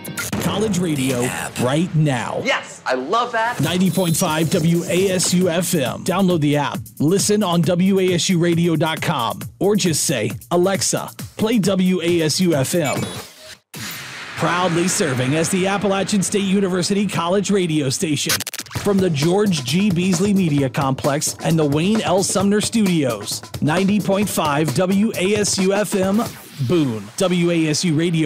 College radio right now. Yes, I love that. 90.5 WASU FM. Download the app. Listen on WASUradio.com. Or just say, Alexa, play WASU FM. Proudly serving as the Appalachian State University College radio station. From the George G. Beasley Media Complex and the Wayne L. Sumner Studios. 90.5 WASU FM, Boone. WASU Radio.